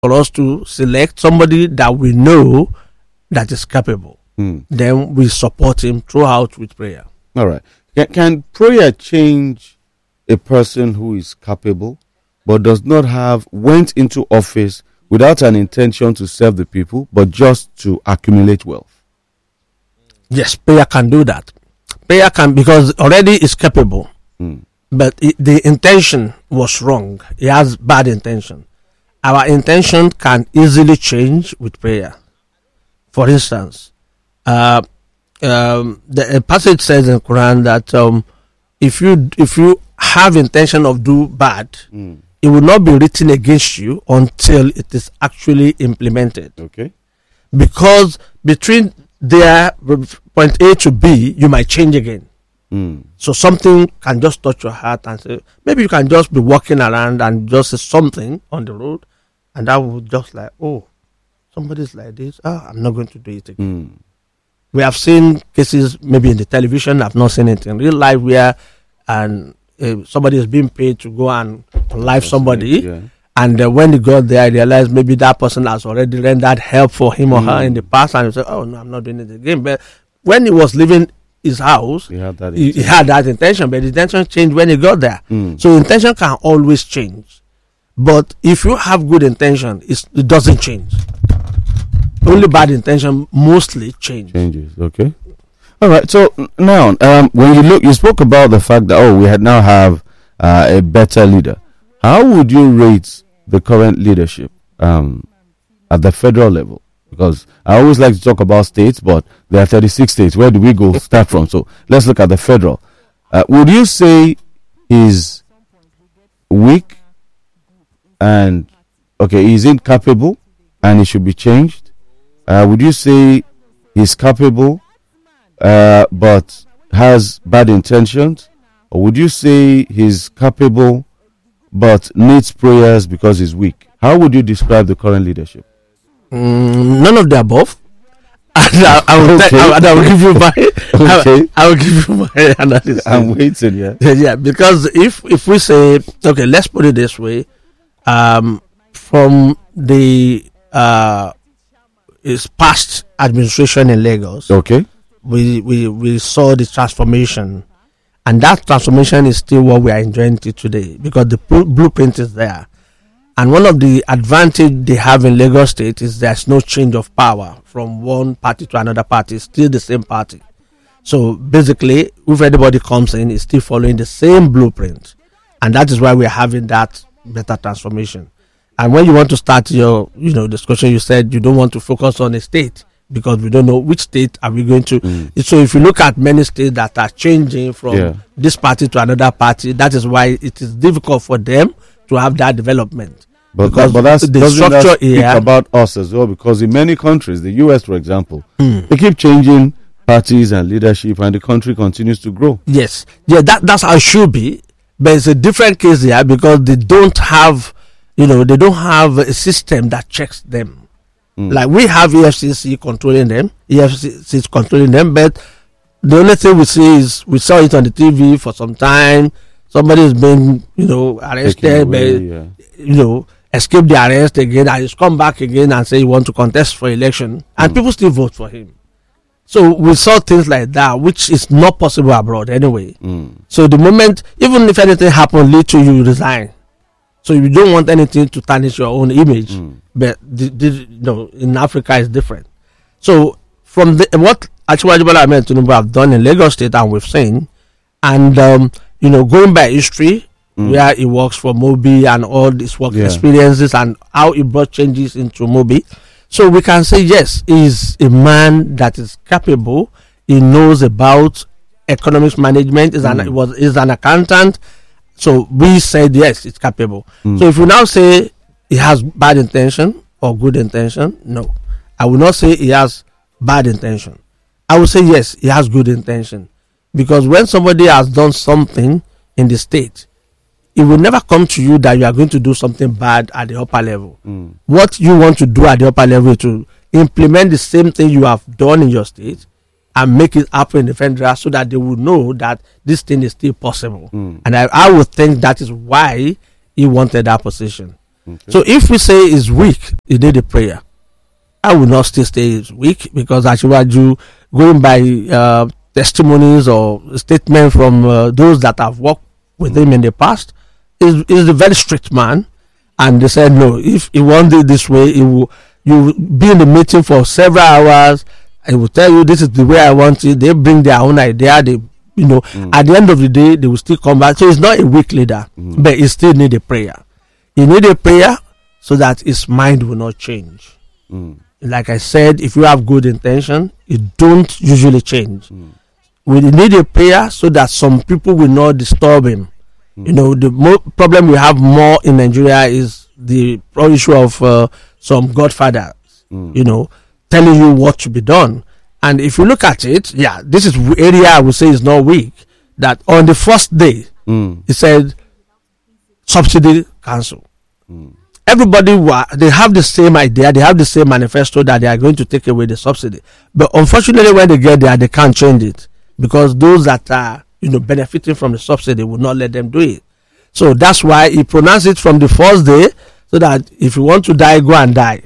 for us to select somebody that we know that is capable. Then we support him throughout with prayer. All right. Can prayer change a person who is capable but does not went into office without an intention to serve the people, but just to accumulate wealth? Yes, prayer can do that. Prayer can, because already is capable, but the intention was wrong. He has bad intention. Our intention can easily change with prayer. For instance, the passage says in Quran that if you have intention of do bad, it will not be written against you until it is actually implemented. Okay. Because between there point A to B, you might change again. So something can just touch your heart and say, maybe you can just be walking around and just say something on the road, and that would just like, oh, somebody's like this. I'm not going to do it again. We have seen cases maybe in the television. I've not seen it in real life where somebody is being paid to go and live somebody, and when he got there, I realized maybe that person has already rendered help for him or her in the past, and he said, "Oh no, I'm not doing it again." But when he was leaving his house, he had that intention, but the intention changed when he got there. So intention can always change, but if you have good intention, it doesn't change. Only bad intention mostly changes. Okay. All right. So now, when you spoke about the fact that we now have a better leader. How would you rate the current leadership at the federal level? Because I always like to talk about states, but there are 36 states. Where do we start from? So let's look at the federal. Would you say he's weak and he's incapable and he should be changed? Would you say he's capable but has bad intentions? Or would you say he's capable but needs prayers because he's weak? How would you describe the current leadership? None of the above. I will give you my. I will give you my analysis. I'm waiting. Yeah. Because if we say let's put it this way, from the past administration in Lagos, we saw the transformation, and that transformation is still what we are enjoying today because the blueprint is there. And one of the advantage they have in Lagos State is there's no change of power from one party to another party. It's still the same party. So basically, if anybody comes in, it's still following the same blueprint. And that is why we're having that better transformation. And when you want to start your discussion, you said you don't want to focus on a state because we don't know which state are we going to. So if you look at many states that are changing from this party to another party, that is why it is difficult for them to have that development. But that's the structure here about us as well, because in many countries, the US for example, they keep changing parties and leadership and the country continues to grow. Yes. That's how it should be. But it's a different case here because they don't have a system that checks them. Like we have EFCC controlling them, EFCC is controlling them, but the only thing we see is we saw it on the TV for some time. Somebody has been, arrested, escaped the arrest again, and he's come back again and say he wants to contest for election, and people still vote for him. So we saw things like that, which is not possible abroad anyway. So the moment, even if anything happens, later you resign. So you don't want anything to tarnish your own image. But in Africa is different. So from what Asiwaju Bola Ahmed Tinubu have done in Lagos State, and we've seen, and going by history, where he works for Mobi and all these work experiences and how he brought changes into Mobi. So we can say, yes, he's a man that is capable. He knows about economics management, is an accountant. So we said, yes, it's capable. So if you now say he has bad intention or good intention, no. I will not say he has bad intention. I will say, yes, he has good intention. Because when somebody has done something in the state, it will never come to you that you are going to do something bad at the upper level. What you want to do at the upper level is to implement the same thing you have done in your state and make it happen in the federal so that they will know that this thing is still possible. And I would think that is why he wanted that position. So if we say it's weak, you need a prayer. I will not still say it's weak, because Asiwaju, going by testimonies or statements from those that have worked with him in the past, is a very strict man. And they said, no, if he wants it this way, you will be in the meeting for several hours. I will tell you, this is the way I want it. They bring their own idea. At the end of the day, they will still come back. So it's not a weak leader, but he still need a prayer. He need a prayer so that his mind will not change. Like I said, if you have good intention, it don't usually change. We need a prayer so that some people will not disturb him. The problem we have more in Nigeria is the issue of some godfathers, telling you what to be done. And if you look at it, this is area I would say is not weak. That on the first day, he said, subsidy cancel. Everybody, they have the same idea, they have the same manifesto that they are going to take away the subsidy. But unfortunately, when they get there, they can't change it, because those that are benefiting from the subsidy will not let them do it. So that's why he pronounced it from the first day, so that if you want to die, go and die.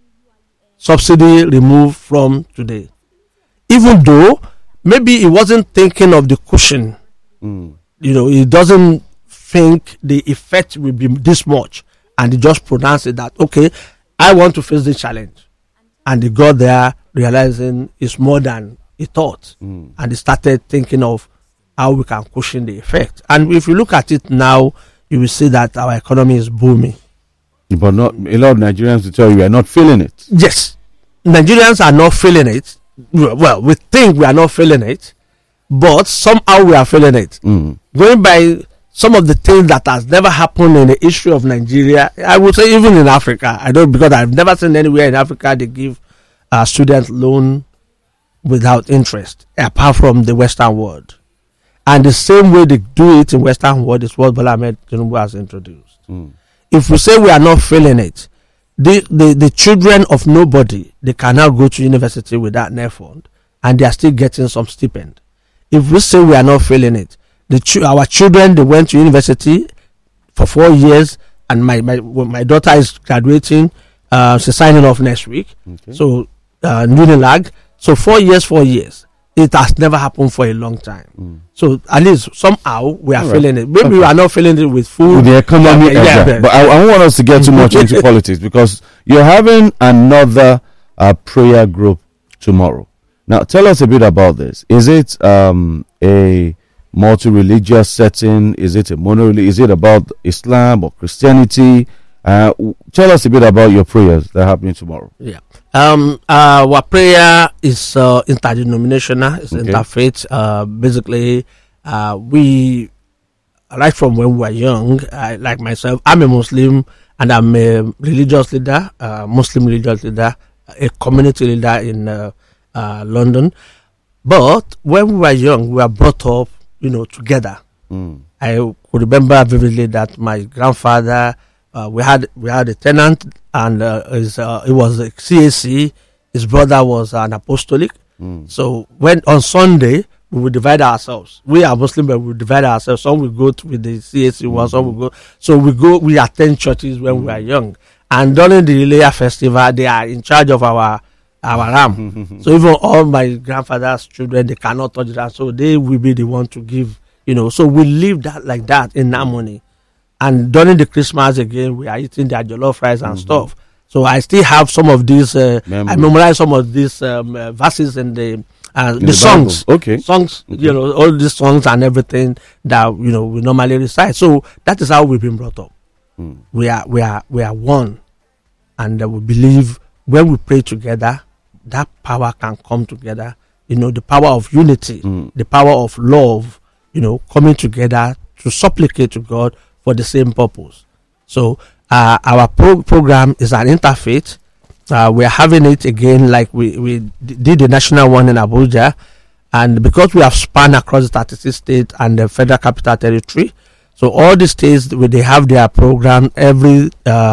Subsidy removed from today. Even though maybe he wasn't thinking of the cushion, he doesn't think the effect will be this much, and he just pronounced it that, okay, I want to face this challenge. And he got there realizing it's more than he thought, and he started thinking of how we can cushion the effect. And if you look at it now, you will see that our economy is booming. But not a lot of Nigerians will tell you we are not feeling it. Yes, Nigerians are not feeling it. Well, we think we are not feeling it, but somehow we are feeling it. Going by some of the things that has never happened in the history of Nigeria, I would say even in Africa, because I've never seen anywhere in Africa they give student loan without interest, apart from the Western world. And the same way they do it in Western world is what Bola Ahmed Tinubu has introduced. If we say we are not feeling it, the children of nobody, they cannot go to university without NEF fund, and they are still getting some stipend. If we say we are not feeling it, our children, they went to university for 4 years, and my daughter is graduating. She's signing off next week. So Unilag. So 4 years. It has never happened for a long time. So at least somehow we are feeling it. Maybe we are not feeling it with food. With the economy, but I don't want us to get too much into politics, because you're having another prayer group tomorrow. Now, tell us a bit about this. Is it a multi-religious setting? Is it a mono-religious? Is it about Islam or Christianity? Tell us a bit about your prayers that are happening tomorrow. Our prayer is interdenominational. It's interfaith. Basically, we, right from when we were young, like myself, I'm a Muslim, and I'm a religious leader, Muslim religious leader, a community leader in London. But when we were young, we were brought up, together. I could remember vividly that my grandfather, we had a tenant, and he was a CAC. His brother was an apostolic. So when on Sunday we would divide ourselves. We are Muslim, but we divide ourselves. Some will go with the CAC one, some will go. So we attend churches when we are young. And during the Ileya festival, they are in charge of our ram. So even all my grandfather's children, they cannot touch that. So they will be the one to give. So we live that like that in harmony. And during the Christmas again, we are eating their jollof rice and stuff. So I still have some of these. I memorize some of these verses in the songs. Okay. Songs, all these songs and everything that we normally recite. So that is how we've been brought up. We are one, and we believe when we pray together, that power can come together. The power of unity, the power of love. Coming together to supplicate to God for the same purpose. So our program is an interfaith. We are having it again, like we did the national one in Abuja, and because we have spanned across the 36 states and the Federal Capital Territory, so all the states they have their program every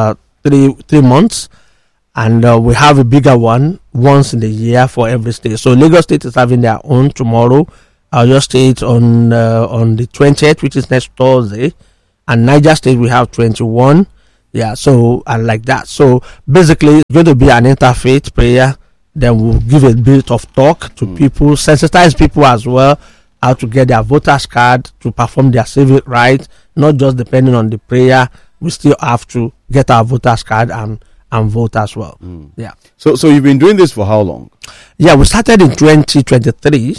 3 months, and we have a bigger one once in the year for every state. So Lagos State is having their own tomorrow. Oyo State on the 20th, which is next Thursday, and Niger State we have 21. Yeah, so and like that. So basically, it's going to be an interfaith prayer. Then we'll give a bit of talk to people, sensitize people as well, how to get their voters card to perform their civic right. Not just depending on the prayer, we still have to get our voters card and vote as well. Yeah. So you've been doing this for how long? Yeah, we started in 2023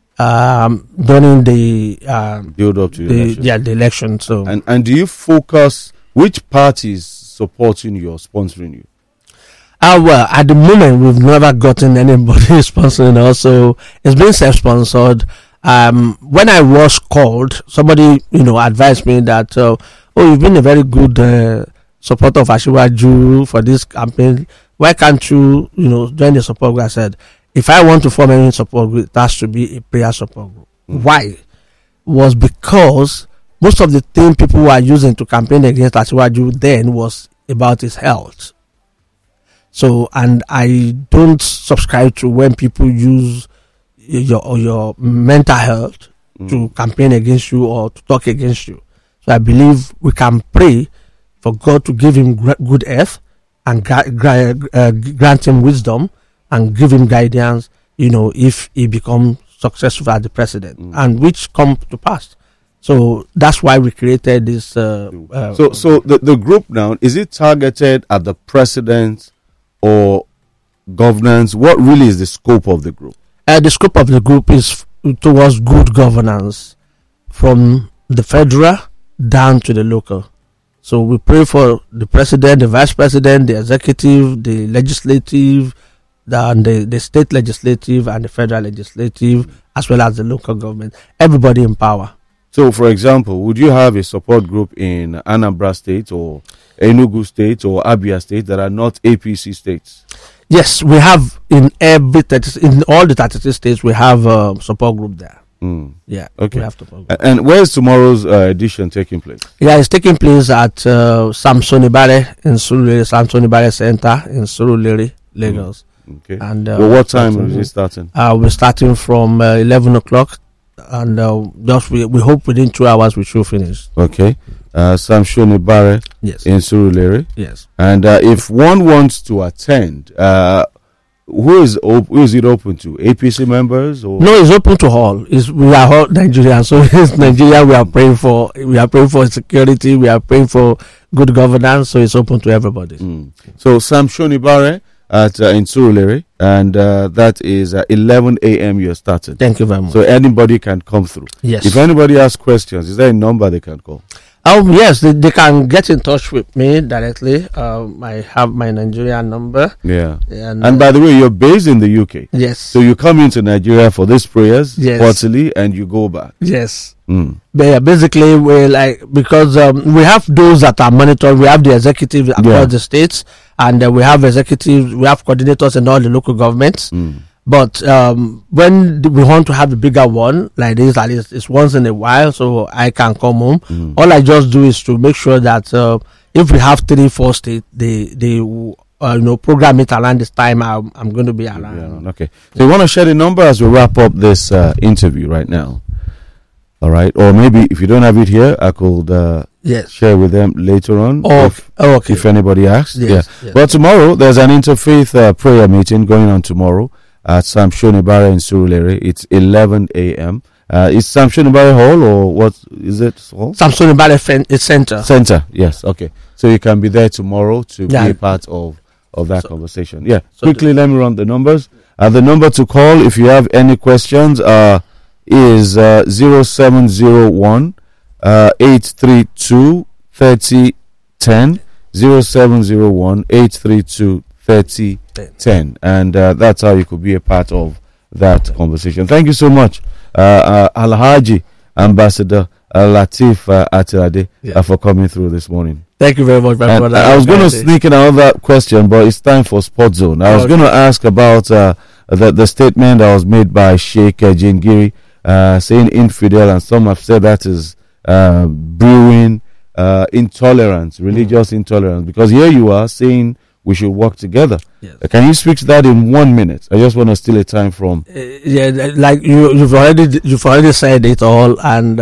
during the Build up to the election. the election. So And do you focus which parties supporting you or sponsoring you? well, at the moment we've never gotten anybody sponsoring us, so it's been self-sponsored. When I was called, somebody advised me that you've been a very good supporter of Asiwaju for this campaign. Why can't you join the support group? I said, if I want to form any support group, it has to be a prayer support group. Why? Was because most of the thing people were using to campaign against Asiwaju then was about his health. So, and I don't subscribe to when people use your mental health to campaign against you or to talk against you. So I believe we can pray for God to give him good health and grant him wisdom and give him guidance, if he becomes successful as the president, and which come to pass. So that's why we created this. So the group now, is it targeted at the president or governance? What really is the scope of the group? The scope of the group is towards good governance from the federal down to the local. So we pray for the president, the vice president, the executive, the legislative, the state legislative and the federal legislative, as well as the local government. Everybody in power. So, for example, would you have a support group in Anambra State or Enugu State or Abia State that are not APC states? Yes, we have in all the 33 states, we have a support group there. Yeah, okay. We have support group. And where's tomorrow's edition taking place? Yeah, it's taking place at Samson Ibare in Surulere, Samson Ibare Center in Surulere, Lagos. Okay. And what time is it starting? We're starting from 11 o'clock, and we hope within 2 hours we should finish. Okay. Samson Ibare in Surulere. Yes. And if one wants to attend, who is it open to? APC members or no? It's open to all. We are all Nigerians, so it's Nigeria. We are praying for security. We are praying for good governance. So it's open to everybody. So Samson Ibare at in Surulere, and that is 11 a.m. You're starting. Thank you very much. So anybody can come through. Yes. If anybody has questions, is there a number they can call? Yes, they can get in touch with me directly. I have my Nigerian number. Yeah. And by the way, you're based in the UK. Yes. So you come into Nigeria for these prayers quarterly, and you go back. Yes. But yeah, basically, because we have those that are monitored. We have the executives across the states, and we have executives. We have coordinators in all the local governments. But when we want to have the bigger one like this, at least it's once in a while, so I can come home. All I just do is to make sure that if we have 3-4 states, they program it around this time. I'm going to be around. Okay. So you want to share the number as we wrap up this interview right now? All right. Or maybe if you don't have it here, I could share with them later on. Okay. If anybody asks. Yes. Well, tomorrow there's an interfaith prayer meeting going on tomorrow at Samson Ibare in Surulere. It's 11 a.m. Is Samson Ibare Hall or what is it? Hall? Samson Ibare Center. Center, yes. Okay. So you can be there tomorrow to be a part of that conversation. Yeah. So quickly, let me run the numbers. The number to call if you have any questions is 0701 832 3010. 0701 832 3010, and that's how you could be a part of that conversation. Thank you so much, Alhaji Ambassador Lateef Atilade, for coming through this morning. Thank you very much, my brother. I was going to sneak in another question, but it's time for Sports Zone. I was going to ask about the statement that was made by Sheikh Jingiri, saying infidel, and some have said that is brewing intolerance, religious intolerance, because here you are saying we should work together. Yes. Can you speak to that in 1 minute? I just want to steal a time from. Yeah, like you've already said it all, and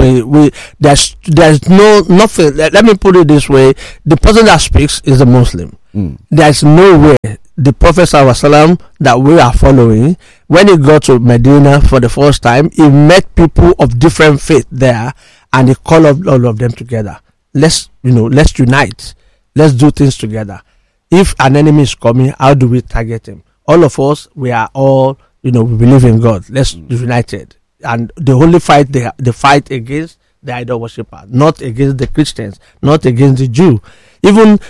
there's nothing. Let me put it this way: the person that speaks is a Muslim. There's no way the Prophet ﷺ that we are following, when he got to Medina for the first time, he met people of different faith there, and he called all of them together. Let's unite. Let's do things together. If an enemy is coming, how do we target him? All of us, we are all, we believe in God. Let's united. And the only fight they fight against the idol worshipper, not against the Christians, not against the Jew. Even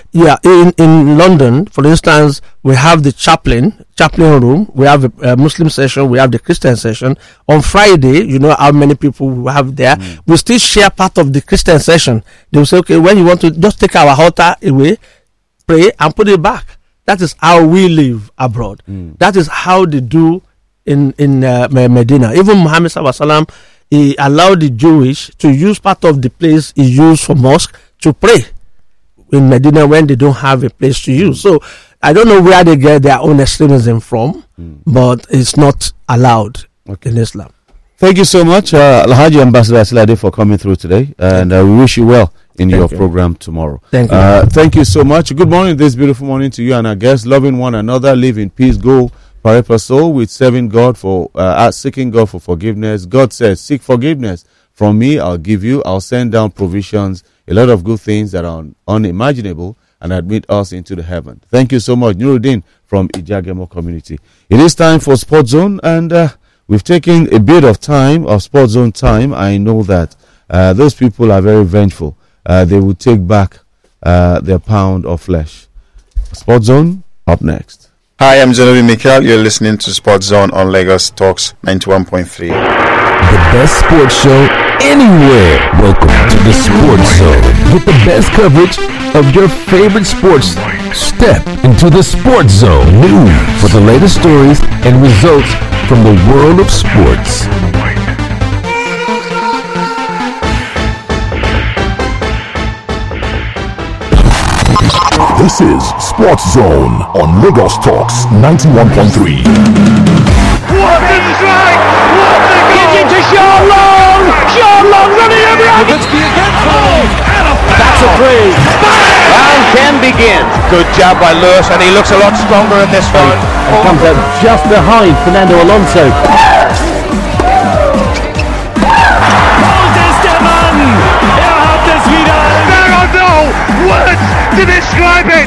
in London, for instance, we have the chaplain room. We have a Muslim session. We have the Christian session. On Friday, you know how many people we have there. We still share part of the Christian session. They will say, okay, when you want to just take our altar away, pray and put it back. That is how we live abroad. That is how they do in Medina. Even Muhammad SAW, he allowed the Jewish to use part of the place he used for mosque to pray in Medina when they don't have a place to use. So I don't know where they get their own extremism from, but it's not allowed in Islam. Thank you so much, Alhaji Ambassador Asilade, for coming through today, and we wish you well in your program tomorrow. Thank you. Thank you so much. Good morning, this beautiful morning to you and our guests. Loving one another, live in peace, go per soul with serving God for seeking God for forgiveness. God says, seek forgiveness from me, I'll give you. I'll send down provisions, a lot of good things that are unimaginable, and admit us into the heaven. Thank you so much, Nuruddin from Ijagemo community. It is time for Sports Zone, and we've taken a bit of time, of Sports Zone time. I know that those people are very vengeful. They will take back their pound of flesh. Sports Zone, up next. Hi, I'm Zenobi Mikel. You're listening to Sports Zone on Lagos Talks 91.3. The best sports show anywhere. Welcome to the Sports Zone. Get the best coverage of your favorite sports. Step into the Sports Zone. News for the latest stories and results from the world of sports. This is Sports Zone on Lagos Talks 91.3. What a strike! What a goal! Gives it to Sean Long! Sean Long running around! Levitsky again! That's a free! Round 10 begins. Good job by Lewis, and he looks a lot stronger in this one. Comes up just behind Fernando Alonso. There are no words to describe it!